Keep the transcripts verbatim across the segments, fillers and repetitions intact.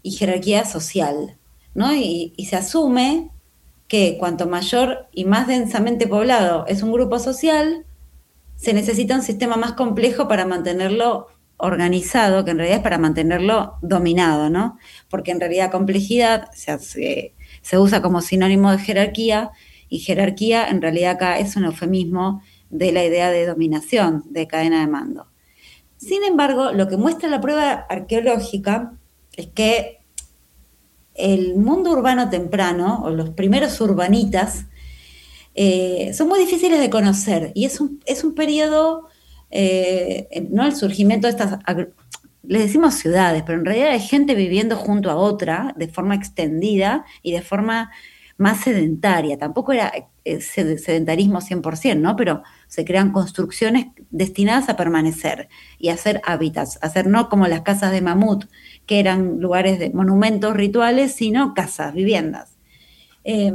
y jerarquía social, ¿no? Y, y se asume que cuanto mayor y más densamente poblado es un grupo social, se necesita un sistema más complejo para mantenerlo organizado, que en realidad es para mantenerlo dominado, ¿no? Porque en realidad complejidad se, se, se usa como sinónimo de jerarquía, y jerarquía en realidad acá es un eufemismo de la idea de dominación, de cadena de mando. Sin embargo, lo que muestra la prueba arqueológica es que el mundo urbano temprano, o los primeros urbanitas, eh, son muy difíciles de conocer, y es un, es un periodo, eh, no el surgimiento de estas, les decimos ciudades, pero en realidad hay gente viviendo junto a otra de forma extendida y de forma más sedentaria. Tampoco era eh, sedentarismo cien por ciento, ¿no? Pero se crean construcciones destinadas a permanecer y a ser hábitats, a ser no como las casas de mamut, que eran lugares de monumentos rituales, sino casas, viviendas. Eh,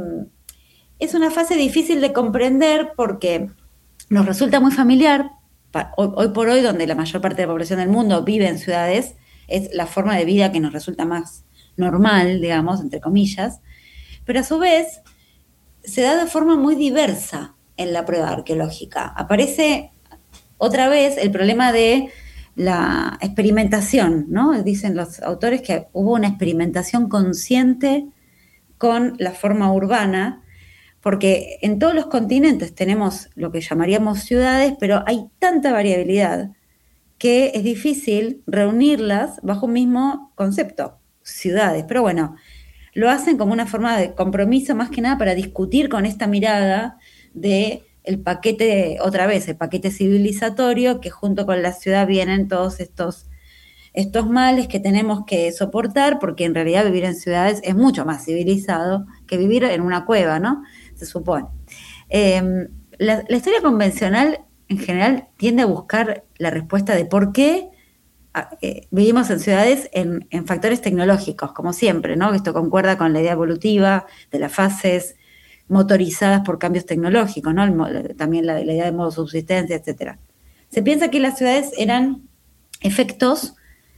es una fase difícil de comprender porque nos resulta muy familiar. Hoy, hoy por hoy, donde la mayor parte de la población del mundo vive en ciudades, es la forma de vida que nos resulta más normal, digamos, entre comillas, pero a su vez se da de forma muy diversa en la prueba arqueológica. Aparece otra vez el problema de la experimentación, ¿no? Dicen los autores que hubo una experimentación consciente con la forma urbana, porque en todos los continentes tenemos lo que llamaríamos ciudades, pero hay tanta variabilidad que es difícil reunirlas bajo un mismo concepto, ciudades. Pero bueno, lo hacen como una forma de compromiso, más que nada para discutir con esta mirada de el paquete, otra vez, el paquete civilizatorio, que junto con la ciudad vienen todos estos, estos males que tenemos que soportar, porque en realidad vivir en ciudades es mucho más civilizado que vivir en una cueva, ¿no? Se supone. Eh, la, la historia convencional en general tiende a buscar la respuesta de por qué eh, vivimos en ciudades en, en factores tecnológicos, como siempre, ¿no? Esto concuerda con la idea evolutiva de las fases motorizadas por cambios tecnológicos, ¿no? El, también la, la idea de modo subsistencia, etcétera. Se piensa que las ciudades eran efectos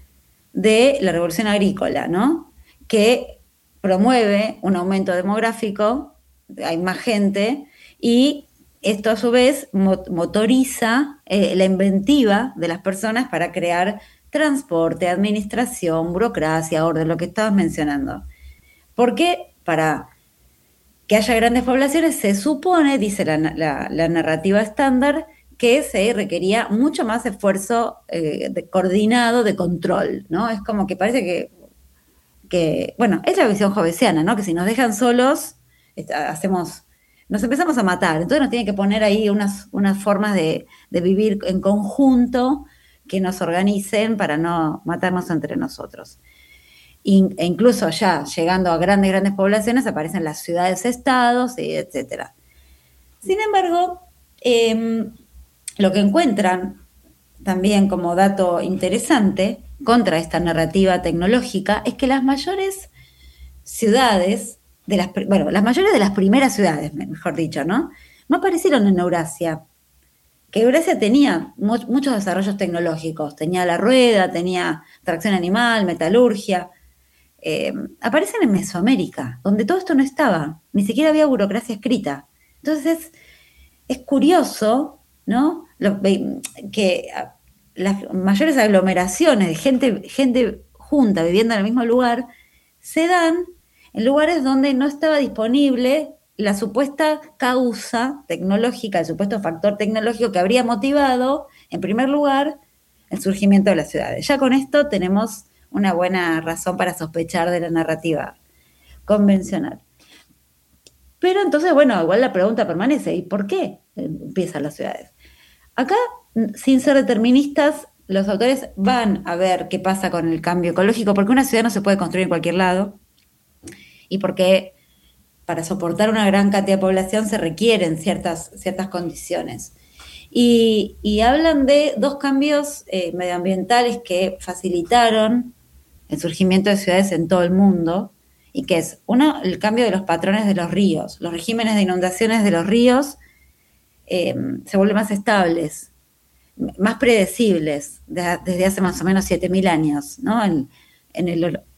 de la revolución agrícola, ¿no? Que promueve un aumento demográfico, hay más gente, y esto a su vez motoriza eh, la inventiva de las personas para crear transporte, administración, burocracia, orden, lo que estabas mencionando. Porque para que haya grandes poblaciones se supone, dice la, la, la narrativa estándar, que se requería mucho más esfuerzo eh, de coordinado de control, ¿no? Es como que parece que, que, bueno, es la visión jovesiana, ¿no? Que si nos dejan solos, hacemos, nos empezamos a matar. Entonces nos tienen que poner ahí unas, unas formas de, de vivir en conjunto que nos organicen para no matarnos entre nosotros. E incluso ya llegando a grandes, grandes poblaciones aparecen las ciudades-estados, etcétera. Sin embargo, eh, lo que encuentran también como dato interesante contra esta narrativa tecnológica es que las mayores ciudades, de las, bueno, las mayores de las primeras ciudades, mejor dicho, ¿no? No aparecieron en Eurasia. Que Eurasia tenía muchos desarrollos tecnológicos, tenía la rueda, tenía tracción animal, metalurgia. Eh, aparecen en Mesoamérica, donde todo esto no estaba, ni siquiera había burocracia escrita. Entonces, es curioso, ¿no? Lo, que las mayores aglomeraciones de gente, gente junta viviendo en el mismo lugar se dan en lugares donde no estaba disponible la supuesta causa tecnológica, el supuesto factor tecnológico que habría motivado, en primer lugar, el surgimiento de las ciudades. Ya con esto tenemos una buena razón para sospechar de la narrativa convencional. Pero entonces, bueno, igual la pregunta permanece, ¿y por qué empiezan las ciudades? Acá, sin ser deterministas, los autores van a ver qué pasa con el cambio ecológico, porque una ciudad no se puede construir en cualquier lado, y porque para soportar una gran cantidad de población se requieren ciertas, ciertas condiciones. Y, y hablan de dos cambios eh, medioambientales que facilitaron el surgimiento de ciudades en todo el mundo, y que es, uno, el cambio de los patrones de los ríos. Los regímenes de inundaciones de los ríos eh, se vuelven más estables, más predecibles, de, desde hace más o menos siete mil años, ¿no? En, en el